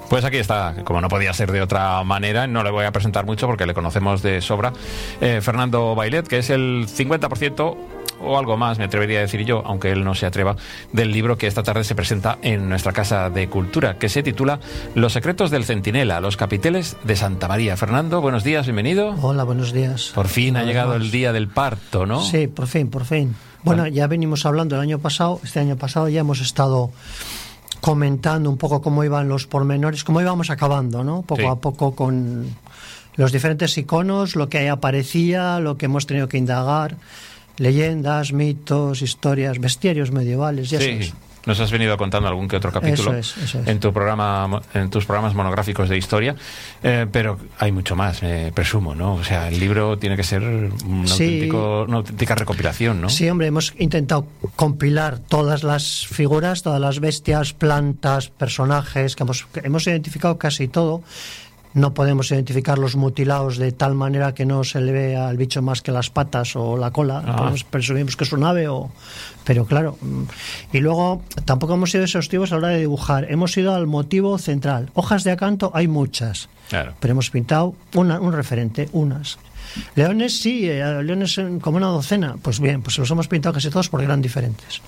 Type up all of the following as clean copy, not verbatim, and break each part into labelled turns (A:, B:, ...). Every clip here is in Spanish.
A: Pues aquí está, como no podía ser de otra manera, no le voy a presentar mucho porque le conocemos de sobra, Fernando Bailet, que es el 50% o algo más, me atrevería a decir yo, aunque él no se atreva, del libro que esta tarde se presenta en nuestra Casa de Cultura, que se titula Los secretos del centinela, los capiteles de Santa María. Fernando, buenos días, bienvenido.
B: Hola, buenos días.
A: Por fin ha llegado el día del parto, ¿no?
B: Sí, por fin. Bueno, ya venimos hablando el año pasado, este año pasado ya hemos estado comentando un poco cómo iban los pormenores, cómo íbamos acabando, ¿no? Poco a poco con los diferentes iconos, lo que ahí aparecía, lo que hemos tenido que indagar, leyendas, mitos, historias, bestiarios medievales, ya sabes.
A: Nos has venido contando algún que otro capítulo
B: eso es.
A: En tus programas monográficos de historia, pero hay mucho más, presumo, ¿no? O sea, el libro tiene que ser una auténtica recopilación, ¿no? Sí,
B: hombre, hemos intentado compilar todas las figuras, todas las bestias, plantas, personajes, que hemos identificado casi todo. No podemos identificar los mutilados de tal manera que no se le ve al bicho más que las patas o la cola. Presumimos que es un ave, pero claro. Y luego tampoco hemos sido exhaustivos a la hora de dibujar. Hemos ido al motivo central. Hojas de acanto hay muchas, claro, pero hemos pintado un referente, unas. Leones sí, leones como una docena. Pues bien, pues los hemos pintado casi todos porque eran diferentes.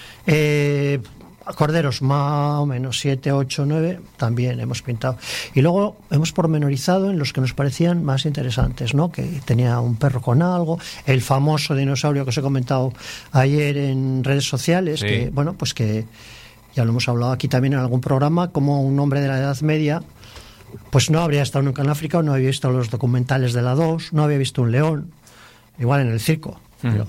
B: Corderos, más o menos 7, 8, 9 también hemos pintado. Y luego hemos pormenorizado en los que nos parecían más interesantes, ¿no? Que tenía un perro con algo, el famoso dinosaurio que os he comentado ayer en redes sociales, que bueno, pues que ya lo hemos hablado aquí también en algún programa, como un hombre de la Edad Media pues no habría estado nunca en África, no había visto los documentales de la 2, no había visto un león, igual en el circo.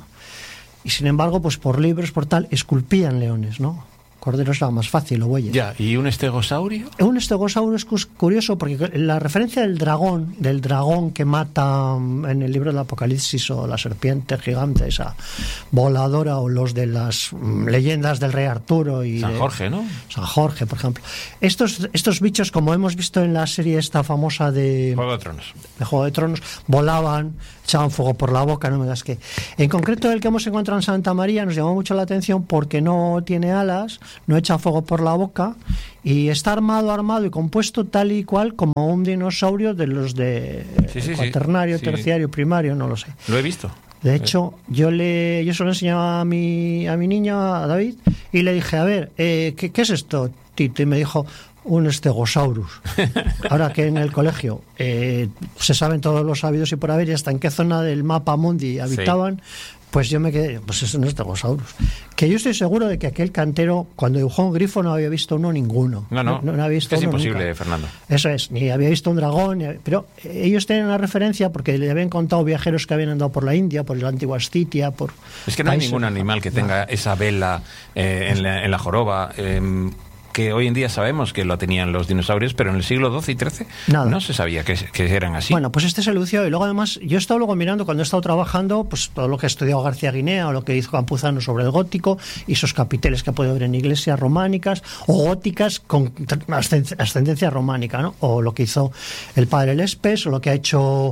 B: Y sin embargo, pues por libros, por tal, esculpían leones, ¿no? Corderos era más fácil, o bueyes.
A: Ya, ¿y un estegosaurio?
B: Un estegosaurio es curioso porque la referencia del dragón que mata en el libro del Apocalipsis, o la serpiente gigante, esa voladora, o los de las leyendas del rey Arturo y
A: San Jorge, ¿no?
B: San Jorge, por ejemplo. Estos bichos, como hemos visto en la serie esta famosa de Juego de Tronos, volaban, echaban fuego por la boca, no me digas qué. En concreto, el que hemos encontrado en Santa María nos llamó mucho la atención porque no tiene alas, no echa fuego por la boca y está armado y compuesto tal y cual como un dinosaurio de los de cuaternario, terciario, primario, no lo sé.
A: Lo he visto.
B: De hecho, yo se lo enseñaba a mi niño, a David, y le dije, a ver, ¿qué es esto, Tito? Y me dijo, un Stegosaurus. Ahora que en el colegio se saben todos los sabidos y por haber, y hasta en qué zona del mapa mundi habitaban, pues yo me quedé, pues es un Stegosaurus. Que yo estoy seguro de que aquel cantero, cuando dibujó un grifo, no había visto uno ninguno. No había visto
A: es
B: uno
A: imposible,
B: nunca.
A: Fernando.
B: Eso es, ni había visto un dragón, pero ellos tienen una referencia porque le habían contado viajeros que habían andado por la India, por la antigua Escitia, por...
A: Es que no hay ningún animal que tenga esa vela en la joroba, que hoy en día sabemos que lo tenían los dinosaurios, pero en el siglo XII y XIII no se sabía que eran así.
B: Bueno, pues este se lució, y luego además yo he estado luego mirando cuando he estado trabajando, pues todo lo que ha estudiado García Guinea o lo que hizo Campuzano sobre el gótico y esos capiteles que puede haber en iglesias románicas o góticas con ascendencia románica, ¿no? O lo que hizo el padre Lespes, o lo que ha hecho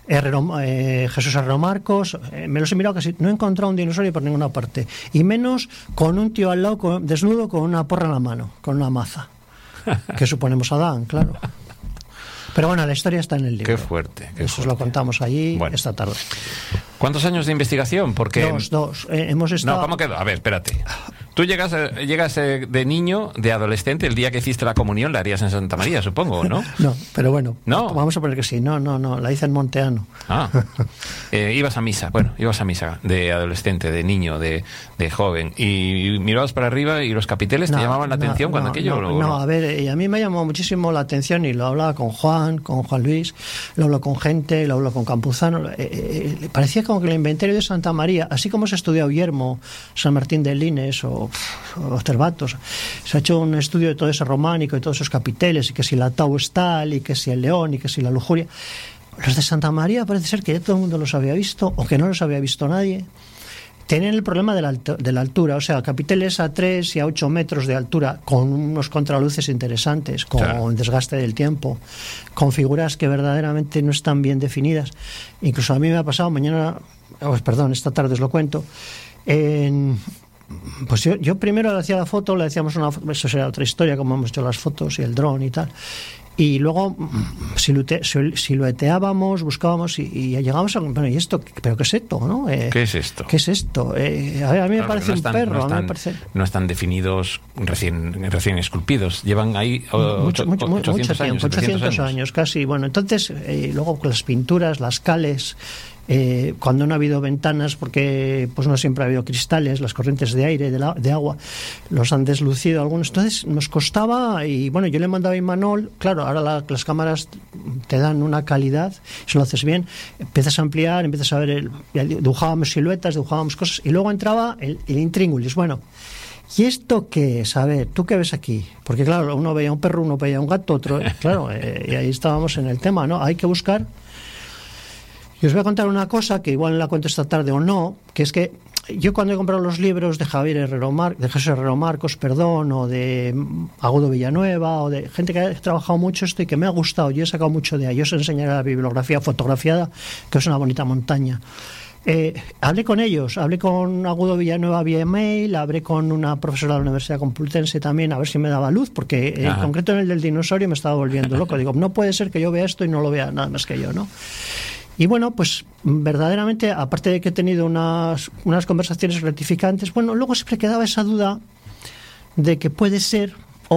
B: Jesús Herrero Marcos. Me los he mirado casi, no he encontrado un dinosaurio por ninguna parte, y menos con un tío al lado desnudo con una porra en la mano, con una maza, que suponemos Adán, claro. Pero bueno, la historia está en el libro.
A: Qué fuerte.
B: Eso os lo contamos allí esta tarde.
A: ¿Cuántos años de investigación? Porque
B: Dos. Hemos estado...
A: No, ¿cómo quedó? A ver, espérate. Tú llegas de niño, de adolescente, el día que hiciste la comunión la harías en Santa María, supongo, ¿no?
B: No, pero bueno,
A: ¿no?
B: Vamos a poner que sí. No, la hice en Monteano.
A: Ibas a misa de adolescente, de niño, de joven, y mirabas para arriba y los capiteles te llamaban la atención cuando aquello...
B: No, a ver, a mí me llamó muchísimo la atención, y lo hablaba con Juan Luis, lo hablo con gente, lo hablo con Campuzano. Parecía como que el inventario de Santa María, así como se ha estudiado Guillermo, San Martín de Lines o Cervatos, se ha hecho un estudio de todo ese románico y todos esos capiteles, y que si la Tau es tal, y que si el león, y que si la lujuria. Los de Santa María parece ser que ya todo el mundo los había visto, o que no los había visto nadie. Tienen el problema de la altura, o sea, capiteles a 3 y a 8 metros de altura, con unos contraluces interesantes, con desgaste del tiempo, con figuras que verdaderamente no están bien definidas. Incluso a mí me ha pasado esta tarde os lo cuento, Pues yo primero le hacía la foto, le hacíamos eso será otra historia, como hemos hecho las fotos y el dron y tal. Y luego silueteábamos, buscábamos y llegábamos a... Bueno, ¿y esto? ¿Pero qué es esto? ¿No?
A: ¿Qué es esto?
B: ¿Qué es esto? A mí me parece un perro.
A: No están definidos recién esculpidos. Llevan ahí
B: 800 años casi. Bueno, entonces, luego con las pinturas, las cales... cuando no ha habido ventanas porque pues no siempre ha habido cristales, las corrientes de aire, de agua los han deslucido algunos, entonces nos costaba. Y bueno, yo le mandaba a Imanol, claro, ahora las cámaras te dan una calidad, si lo haces bien empiezas a ampliar, empiezas a ver dibujábamos siluetas, dibujábamos cosas y luego entraba el intríngulis. Bueno, ¿y esto qué es? A ver, ¿tú qué ves aquí? Porque claro, uno veía un perro, uno veía un gato, otro, claro, y ahí estábamos en el tema, ¿no? Hay que buscar. Y os voy a contar una cosa que igual la cuento esta tarde o no, que es que yo cuando he comprado los libros de Jesús Herrero Marcos, o de Agudo Villanueva, o de gente que ha trabajado mucho esto y que me ha gustado, yo he sacado mucho de ahí, yo os enseñaré la bibliografía fotografiada, que es una bonita montaña. Hablé con ellos, hablé con Agudo Villanueva vía email, hablé con una profesora de la Universidad Complutense también, a ver si me daba luz, porque en concreto en el del dinosaurio me estaba volviendo loco. Digo, no puede ser que yo vea esto y no lo vea nada más que yo, ¿no? Y bueno, pues verdaderamente, aparte de que he tenido unas conversaciones gratificantes, bueno, luego siempre quedaba esa duda de que puede ser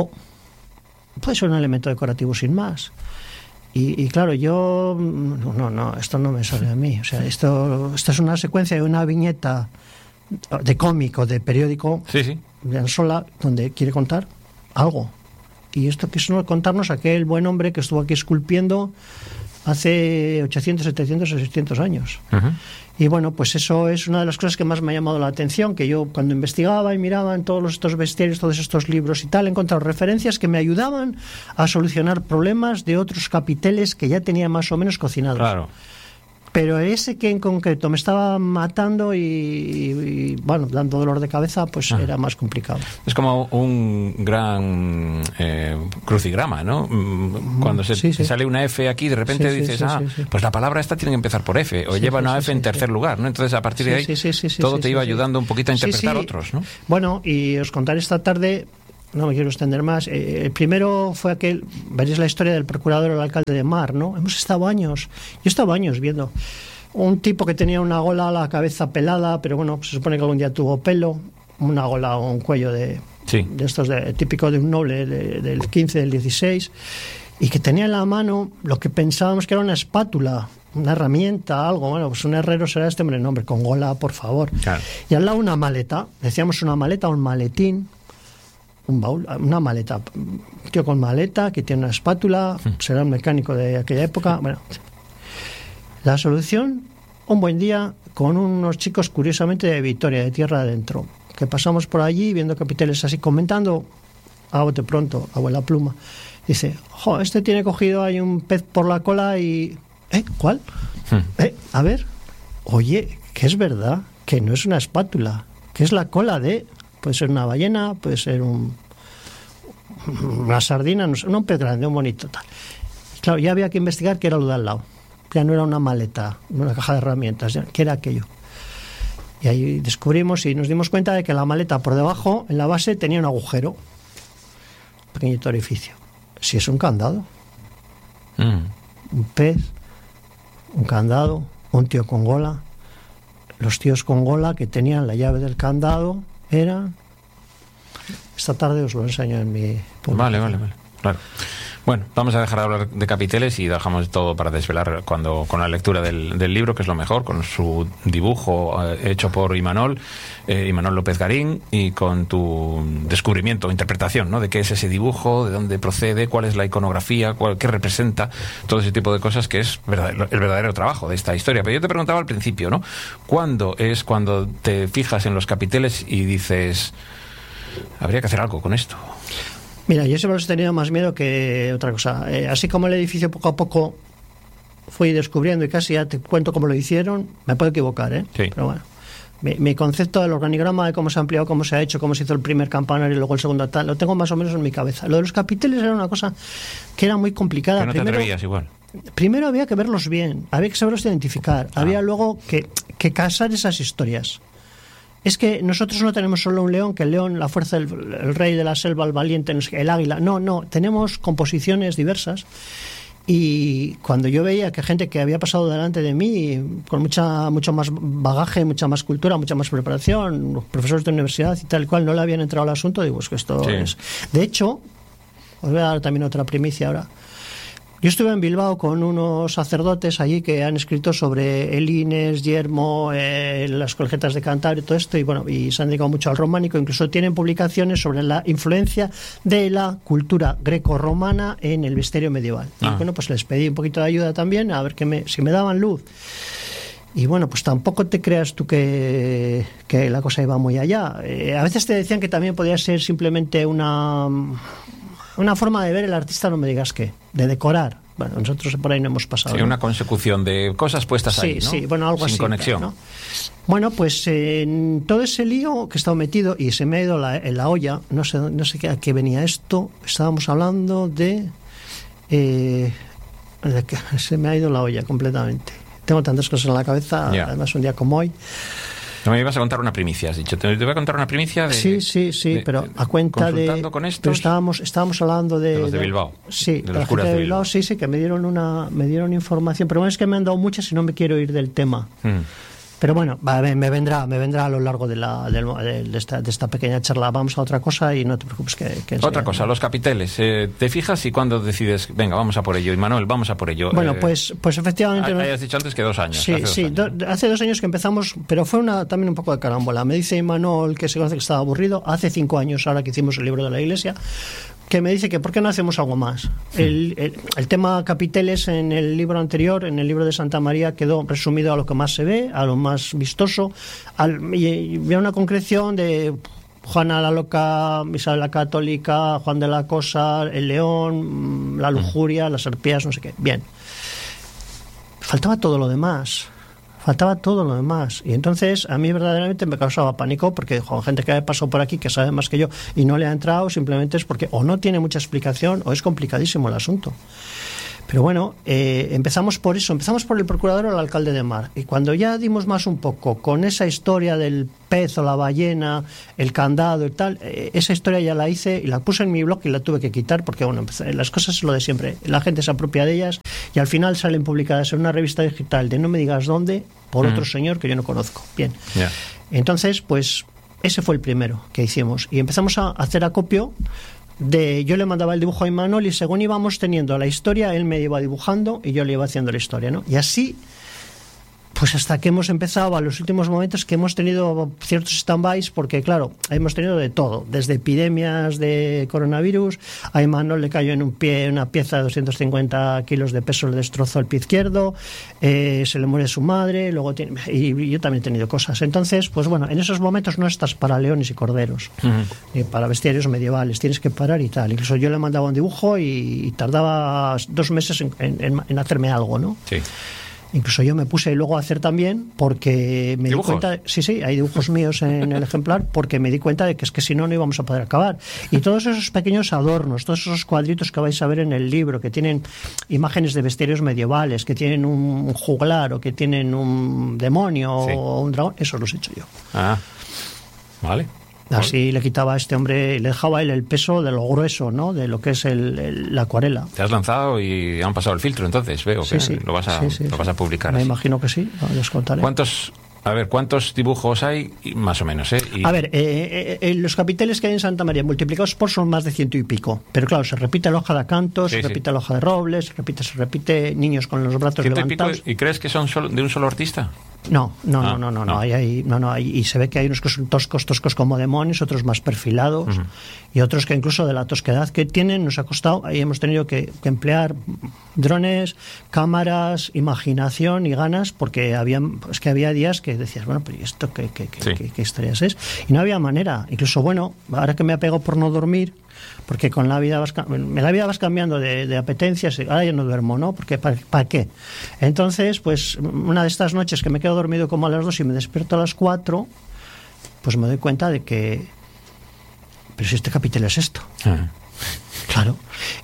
B: un elemento decorativo sin más. Y claro, yo no, esto no me sale a mí. O sea, esto es una secuencia de una viñeta de cómic o de periódico de Ansola, donde quiere contar algo. Y esto quiso contarnos aquel buen hombre que estuvo aquí esculpiendo hace 800, 700 o 600 años. Uh-huh. Y bueno, pues eso es una de las cosas que más me ha llamado la atención, que yo cuando investigaba y miraba en todos estos bestiarios, todos estos libros y tal, he encontrado referencias que me ayudaban a solucionar problemas de otros capiteles que ya tenía más o menos cocinados.
A: Claro.
B: Pero ese que en concreto me estaba matando y bueno, dando dolor de cabeza, pues era más complicado.
A: Es como un gran crucigrama, ¿no? Cuando sale una F aquí, de repente dices, pues la palabra esta tiene que empezar por F, o lleva una F en tercer lugar, ¿no? Entonces, a partir de ahí, todo te iba ayudando un poquito a interpretar otros, ¿no?
B: Bueno, y os contaré esta tarde... No me quiero extender más. El primero fue aquel, veréis la historia del procurador o el alcalde de Mar, ¿no? Yo he estado años viendo un tipo que tenía una gola a la cabeza pelada, pero bueno, se supone que algún día tuvo pelo, una gola o un cuello de estos típico de un noble del 15, del 16, y que tenía en la mano lo que pensábamos que era una espátula, una herramienta, algo. Bueno, pues un herrero será este hombre, con gola, por favor. Claro. Y al lado una maleta, decíamos una maleta, un maletín, un baúl, una maleta, un tío con maleta que tiene una espátula, será un mecánico de aquella época. Bueno, la solución, un buen día con unos chicos curiosamente de Vitoria, de tierra adentro, que pasamos por allí viendo capiteles así, comentando a bote pronto, abuela pluma, dice, este tiene cogido ahí un pez por la cola y... ¿Cuál? A ver, oye, que es verdad, que no es una espátula, que es la cola de... Puede ser una ballena, puede ser una sardina, no sé, un pez grande, un bonito tal. Y claro, ya había que investigar qué era lo de al lado. Ya no era una maleta, una caja de herramientas, ¿qué era aquello? Y ahí descubrimos y nos dimos cuenta de que la maleta por debajo, en la base, tenía un agujero, un pequeñito orificio. Si es un candado, un pez, un candado, un tío con gola. Los tíos con gola que tenían la llave del candado era... Esta tarde os lo enseño en mi...
A: Vale, claro. Bueno, vamos a dejar de hablar de capiteles y dejamos todo para desvelar con la lectura del libro, que es lo mejor, con su dibujo hecho por Imanol López Garín, y con tu descubrimiento, interpretación, ¿no? De qué es ese dibujo, de dónde procede, cuál es la iconografía, qué representa, todo ese tipo de cosas, que es el verdadero trabajo de esta historia. Pero yo te preguntaba al principio, ¿no? ¿Cuándo es cuando te fijas en los capiteles y dices, habría que hacer algo con esto?
B: Mira, yo siempre he tenido más miedo que otra cosa. Así como el edificio poco a poco fui descubriendo y casi ya te cuento cómo lo hicieron, me puedo equivocar, Sí. Pero bueno, mi concepto del organigrama, de cómo se ha ampliado, cómo se ha hecho, cómo se hizo el primer campanario y luego el segundo tal, lo tengo más o menos en mi cabeza. Lo de los capiteles era una cosa que era muy complicada.
A: Que no te atrevías igual.
B: Primero había que verlos bien, había que saberlos identificar, había luego que casar esas historias. es que nosotros no tenemos solo un león, que el león, la fuerza, el rey de la selva, el valiente, el águila. No, tenemos composiciones diversas. Y cuando yo veía que gente que había pasado delante de mí con mucho más bagaje, mucha más cultura, mucha más preparación, profesores de universidad y tal cual, no le habían entrado al asunto, digo, es que esto es... De hecho, os voy a dar también otra primicia ahora. Yo estuve en Bilbao con unos sacerdotes allí que han escrito sobre Elines, Yermo, las colegiatas de Cantabria y todo esto, y bueno, y se han dedicado mucho al románico, incluso tienen publicaciones sobre la influencia de la cultura greco-romana en el misterio medieval. Y bueno, pues les pedí un poquito de ayuda también, a ver si me daban luz. Y bueno, pues tampoco te creas tú que la cosa iba muy allá. A veces te decían que también podía ser simplemente una forma de ver el artista, no me digas qué, de decorar. Bueno, nosotros por ahí no hemos pasado.
A: Sí, una consecución de cosas puestas ahí, ¿no?
B: Sí, bueno, algo
A: sin
B: así. Sin
A: conexión.
B: ¿no? Bueno, pues en todo ese lío que he estado metido, y se me ha ido en la olla, no sé a qué venía esto, estábamos hablando de que se me ha ido la olla completamente. Tengo tantas cosas en la cabeza, además un día como hoy.
A: No me ibas a contar una primicia, has dicho. Te voy a contar una primicia de...
B: Sí, pero a cuenta de...
A: Consultando con estos...
B: Pero estábamos hablando de
A: los de Bilbao.
B: Sí,
A: de los curas de Bilbao.
B: Sí, que me dieron información. Pero bueno, es que me han dado muchas y no me quiero ir del tema. Pero bueno, me vendrá a lo largo de esta pequeña charla. Vamos a otra cosa y no te preocupes que
A: otra cosa, los capiteles. ¿Te fijas y cuando decides, venga, vamos a por ello? Y Manuel, vamos a por ello.
B: Bueno, pues efectivamente...
A: Hayas dicho antes que 2 años.
B: Sí, hace 2 años que empezamos, pero fue también un poco de carambola. Me dice Imanol, que se conoce que estaba aburrido, hace 5 años, ahora que hicimos el libro de la Iglesia, que me dice que ¿por qué no hacemos algo más? El tema capiteles en el libro anterior, en el libro de Santa María, quedó resumido a lo que más se ve, a lo más vistoso, y había una concreción de Juana la Loca, Isabel la Católica, Juan de la Cosa, el León, la Lujuria, las arpías, no sé qué. Bien. Faltaba todo lo demás. Y entonces a mí verdaderamente me causaba pánico, porque gente que ha pasado por aquí que sabe más que yo y no le ha entrado, simplemente es porque o no tiene mucha explicación o es complicadísimo el asunto. Pero bueno, empezamos por eso, empezamos por el procurador o el alcalde de mar. Y cuando ya dimos más un poco con esa historia del pez o la ballena, el candado y tal, esa historia ya la hice y la puse en mi blog y la tuve que quitar porque, bueno, las cosas es lo de siempre. La gente se apropia de ellas y al final salen publicadas en una revista digital de no me digas dónde, por otro señor que yo no conozco. Bien. Yeah. Entonces, pues, ese fue el primero que hicimos. Y empezamos a hacer acopio yo le mandaba el dibujo a Imanol y según íbamos teniendo la historia, él me iba dibujando y yo le iba haciendo la historia, ¿no? Y así, pues hasta que hemos empezado a los últimos momentos que hemos tenido ciertos stand-bys, porque claro, hemos tenido de todo, desde epidemias de coronavirus, a Imanol le cayó en un pie una pieza de 250 kilos de peso, le destrozó el pie izquierdo, se le muere su madre, y yo también he tenido cosas. Entonces, pues bueno, en esos momentos no estás para leones y corderos, ni para bestiarios medievales, tienes que parar y tal. Incluso yo le mandaba un dibujo y tardaba 2 meses en hacerme algo, ¿no? Sí. Incluso yo me puse luego a hacer también porque me
A: ¿Dibujos?
B: di cuenta... Sí, hay dibujos míos en el ejemplar porque me di cuenta de que es que si no íbamos a poder acabar. Y todos esos pequeños adornos, todos esos cuadritos que vais a ver en el libro, que tienen imágenes de bestiarios medievales, que tienen un juglar o que tienen un demonio o un dragón, eso los he hecho yo.
A: Ah, vale.
B: Así le quitaba a este hombre, le dejaba él el peso de lo grueso, ¿no? De lo que es la acuarela.
A: Te has lanzado y han pasado el filtro, entonces veo que lo vas a publicar.
B: Me
A: así.
B: Imagino que sí, ya os contaré.
A: ¿Cuántos dibujos hay? Más o menos, ¿eh?
B: A ver, los capiteles que hay en Santa María multiplicados por son más de 100 y pico. Pero claro, se repite la hoja de acanto, se repite la hoja de robles, se repite niños con los brazos levantados.
A: ¿Y crees que son de un solo artista?
B: No. Y se ve que hay unos que son toscos como demonios, otros más perfilados, y otros que incluso de la tosquedad que tienen nos ha costado. Ahí hemos tenido que emplear drones, cámaras, imaginación y ganas, porque había días que decías, bueno, pero ¿y esto qué historias es? Y no había manera. Incluso, bueno, ahora que me apego por no dormir, porque con la vida vas cambiando de apetencias, ahora yo no duermo, ¿no? Porque ¿para qué? Entonces, pues una de estas noches que me quedo dormido como a las 2 y me despierto a las 4, pues me doy cuenta de que, pero si este capitel es esto. Claro.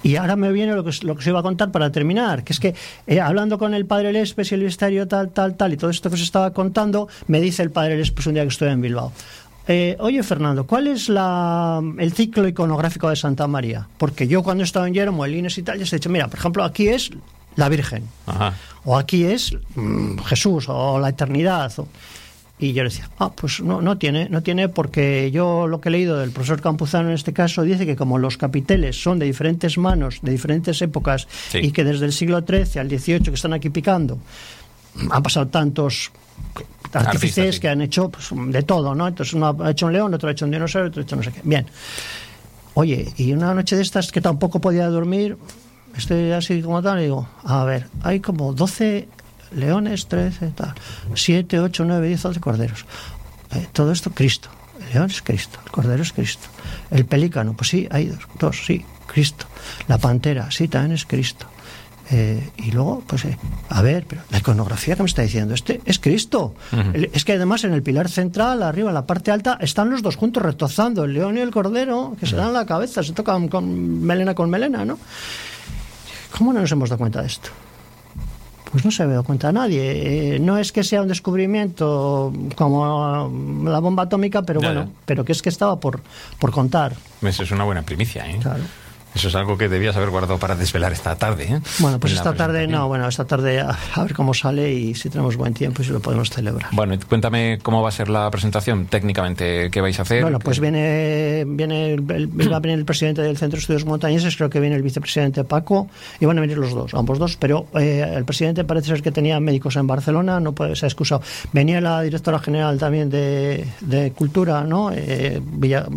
B: Y ahora me viene lo que os iba a contar para terminar, que es que hablando con el padre Lespes y el vicario tal, y todo esto que os estaba contando, me dice el padre Lespes un día que estoy en Bilbao: oye, Fernando, ¿cuál es el ciclo iconográfico de Santa María? Porque yo cuando he estado en Yermo, en Lines y tal, ya os he dicho, mira, por ejemplo, aquí es la Virgen,
A: Ajá.
B: o aquí es Jesús, o la eternidad, y yo le decía, pues no tiene, porque yo lo que he leído del profesor Campuzano en este caso dice que como los capiteles son de diferentes manos, de diferentes épocas,
A: sí,
B: y que desde el siglo XIII al XVIII que están aquí picando, han pasado tantos artífices,
A: artistas, sí,
B: que han hecho pues, de todo, ¿no? Entonces uno ha hecho un león, otro ha hecho un dinosaurio, otro ha hecho no sé qué. Bien. Oye, y una noche de estas que tampoco podía dormir, estoy así como tal, y digo, a ver, hay como 12 leones, 13, tal, 7, 8, 9, 10, 11 corderos. Todo esto, Cristo. El león es Cristo, el cordero es Cristo. El pelícano, pues sí, hay dos, sí, Cristo. La pantera, sí, también es Cristo. Y luego, pues, a ver, pero la iconografía que me está diciendo, es Cristo.
A: Uh-huh.
B: Es que además en el pilar central, arriba, en la parte alta, están los dos juntos retozando, el león y el cordero, que se dan la cabeza, se tocan con melena, ¿no? ¿Cómo no nos hemos dado cuenta de esto? Pues no se ha dado cuenta nadie. No es que sea un descubrimiento como la bomba atómica, pero
A: ya,
B: bueno, pero que es que estaba por contar.
A: Eso es una buena primicia, ¿eh?
B: Claro.
A: Eso es algo que debías haber guardado para desvelar esta tarde, ¿eh?
B: Bueno, pues esta tarde a ver cómo sale y si tenemos buen tiempo y si lo podemos celebrar.
A: Bueno, cuéntame cómo va a ser la presentación técnicamente, qué vais a hacer.
B: Bueno, pues va a venir el presidente del Centro de Estudios Montañeses, creo que viene el vicepresidente Paco, y van a venir ambos dos, pero el presidente parece ser que tenía médicos en Barcelona, se ha excusado. Venía la directora general también de Cultura, ¿no? Eva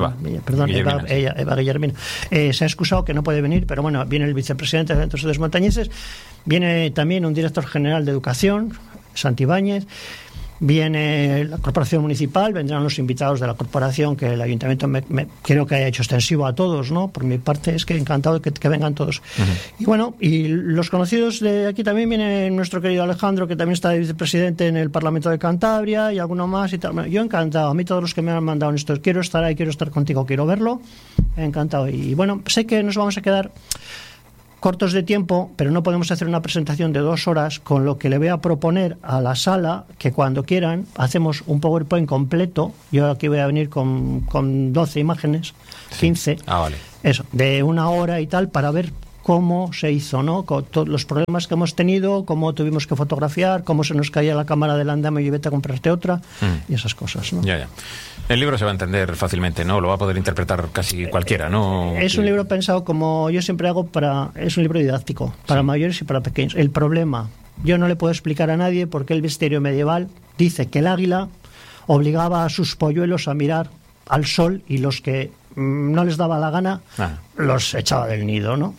B: Guillermina. Se ha excusado que no puede venir, pero bueno, viene el vicepresidente del Centro de Estudios Montañeses, viene también un director general de Educación, Santibáñez, viene la corporación municipal, vendrán los invitados de la corporación, que el ayuntamiento creo que haya hecho extensivo a todos, ¿no? Por mi parte es que encantado de que vengan todos. Uh-huh. Y bueno, y los conocidos de aquí también viene nuestro querido Alejandro, que también está de vicepresidente en el Parlamento de Cantabria, y alguno más y tal. Bueno, yo encantado, a mí todos los que me han mandado en esto, quiero estar ahí, quiero estar contigo, quiero verlo, encantado. Y bueno, sé que nos vamos a quedar cortos de tiempo, pero no podemos hacer una presentación de 2 horas, con lo que le voy a proponer a la sala que cuando quieran hacemos un PowerPoint completo. Yo aquí voy a venir con 12 imágenes, 15,
A: sí. Vale.
B: Eso, de 1 hora y tal, para ver cómo se hizo, ¿no? Con todos los problemas que hemos tenido, cómo tuvimos que fotografiar, cómo se nos caía la cámara del andamio y vete a comprarte otra, y esas cosas, ¿no?
A: Ya. El libro se va a entender fácilmente, ¿no? Lo va a poder interpretar casi cualquiera, ¿no?
B: Es un libro pensado, como yo siempre hago, es un libro didáctico, para mayores y para pequeños. El problema, yo no le puedo explicar a nadie por qué el misterio medieval dice que el águila obligaba a sus polluelos a mirar al sol y los que no les daba la gana los echaba del nido, ¿no?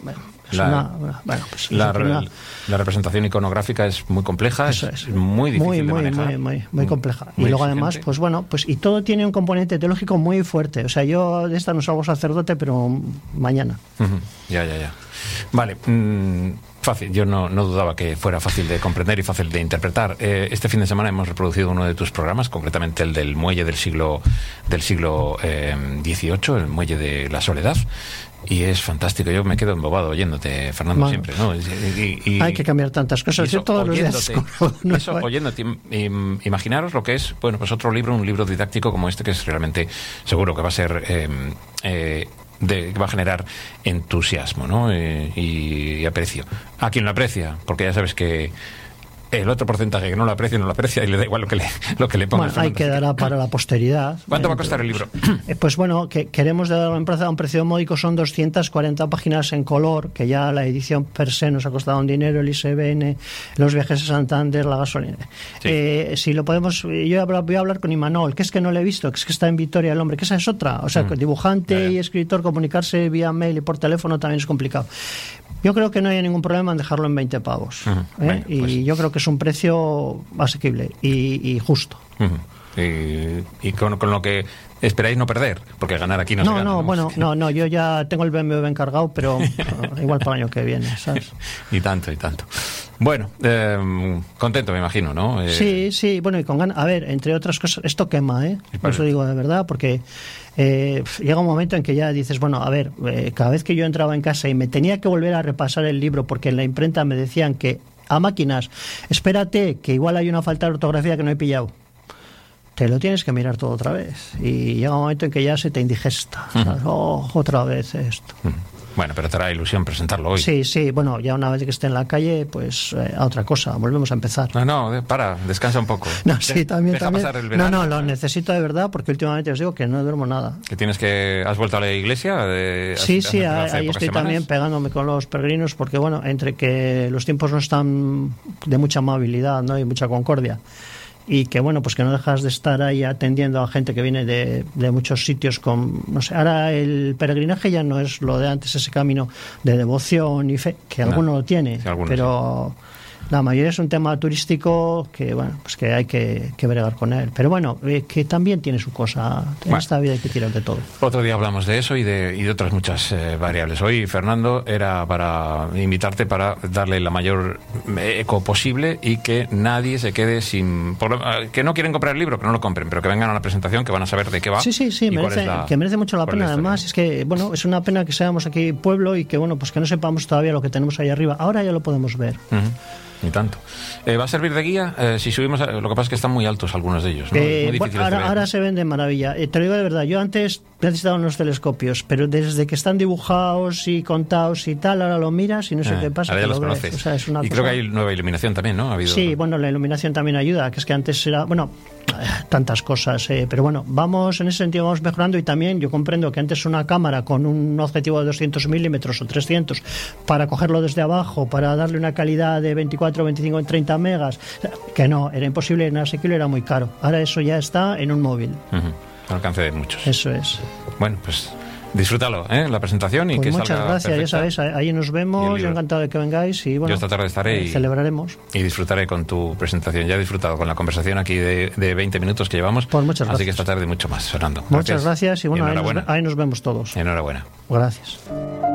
A: La representación iconográfica es muy compleja, es muy difícil de manejar.
B: Muy compleja. Y luego además, pues bueno, pues y todo tiene un componente teológico muy fuerte. O sea, yo de esta no salgo sacerdote, pero mañana.
A: Uh-huh. Ya. Vale, fácil. Yo no dudaba que fuera fácil de comprender y fácil de interpretar. Este fin de semana hemos reproducido uno de tus programas, concretamente el del muelle del siglo XVIII, el muelle de la Soledad. Y es fantástico, yo me quedo embobado oyéndote, Fernando, siempre, ¿no? Y
B: hay que cambiar tantas cosas, yo todos los días.
A: Oyéndote, imaginaros lo que es, bueno, pues un libro didáctico como este, que es realmente, seguro que va a ser, va a generar entusiasmo, ¿no? Y aprecio. A quien lo aprecia, porque ya sabes que el otro porcentaje que no lo aprecia y le da igual lo que le ponga.
B: Bueno, ahí quedará para la posteridad.
A: ¿Cuánto va a costar el libro?
B: Pues bueno, que queremos dar a un precio módico, son 240 páginas en color, que ya la edición per se nos ha costado un dinero, el ISBN, los viajes a Santander, la gasolina. Sí. Si lo podemos, yo voy a hablar con Imanol, que es que no lo he visto, que es que está en Vitoria el hombre, que esa es otra. O sea, dibujante y escritor, comunicarse vía mail y por teléfono también es complicado. Yo creo que no hay ningún problema en dejarlo en 20 pavos. Uh-huh. Bueno, pues, y yo creo que es un precio asequible y justo.
A: Uh-huh. Y con lo que esperáis no perder, porque ganar aquí no se gana.
B: No, yo ya tengo el BMW encargado, pero igual para el año que viene, ¿sabes?
A: Y tanto. Bueno, contento me imagino, ¿no?
B: Sí, bueno, y con ganas. A ver, entre otras cosas, esto quema, por eso digo de verdad, porque llega un momento en que ya dices, bueno, a ver, cada vez que yo entraba en casa y me tenía que volver a repasar el libro porque en la imprenta me decían que a máquinas, espérate, que igual hay una falta de ortografía que no he pillado. Te lo tienes que mirar todo otra vez. Y llega un momento en que ya se te indigesta. Otra vez esto.
A: Bueno, pero te hará ilusión presentarlo hoy.
B: Sí, bueno, ya una vez que esté en la calle, pues a otra cosa, volvemos a empezar.
A: Descansa un poco.
B: No, sí, también.
A: Pasar el verano.
B: No, lo necesito de verdad, porque últimamente os digo que no duermo nada.
A: ¿Has vuelto a la iglesia?
B: Sí, ahí estoy también pegándome con los peregrinos, porque bueno, entre que los tiempos no están de mucha amabilidad, ¿no? Y mucha concordia, y que bueno, pues que no dejas de estar ahí atendiendo a gente que viene de muchos sitios con, no sé, ahora el peregrinaje ya no es lo de antes, ese camino de devoción y fe, que alguno lo tiene, sí, pero sí. La mayoría es un tema turístico que bueno, pues que hay que bregar con él, pero bueno, que también tiene su cosa, en esta vida hay que tirar de todo.
A: Otro día hablamos de eso y de otras muchas variables. Hoy, Fernando, era para invitarte para darle la mayor eco posible y que nadie se quede sin problema. Que no quieren comprar el libro, que no lo compren, pero que vengan a la presentación, que van a saber de qué va.
B: Sí, merece mucho la pena. Además, es que bueno, es una pena que seamos aquí pueblo y que bueno, pues que no sepamos todavía lo que tenemos ahí arriba. Ahora ya lo podemos ver.
A: Ni tanto. ¿Va a servir de guía? Si subimos, lo que pasa es que están muy altos algunos de ellos, ¿no? Es muy difícil
B: ahora se ven de maravilla. Te lo digo de verdad, yo antes necesitaba unos telescopios, pero desde que están dibujados y contados y tal, ahora lo miras y no sé qué pasa.
A: Ahora ya los conoces.
B: O sea, es una
A: y
B: cosa...
A: creo que hay nueva iluminación también, ¿no?
B: Sí, bueno, la iluminación también ayuda, que es que antes era, bueno, tantas cosas, pero bueno, vamos en ese sentido, vamos mejorando. Y también yo comprendo que antes una cámara con un objetivo de 200 milímetros o 300 para cogerlo desde abajo, para darle una calidad de 24, 25, 30 megas, que no, era imposible, era asequible, era muy caro. Ahora eso ya está en un móvil.
A: Al alcance de muchos.
B: Eso es.
A: Bueno, pues disfrútalo, la presentación y
B: pues
A: que
B: muchas
A: salga
B: gracias,
A: perfecta.
B: Ya sabéis, ahí nos vemos, yo encantado de que vengáis y bueno,
A: yo esta tarde estaré y
B: celebraremos.
A: Y disfrutaré con tu presentación. Ya he disfrutado con la conversación aquí de 20 minutos que llevamos.
B: Pues muchas gracias.
A: Así que esta tarde mucho más, Fernando.
B: Muchas gracias y bueno,
A: y
B: ahí nos vemos todos.
A: Enhorabuena.
B: Gracias.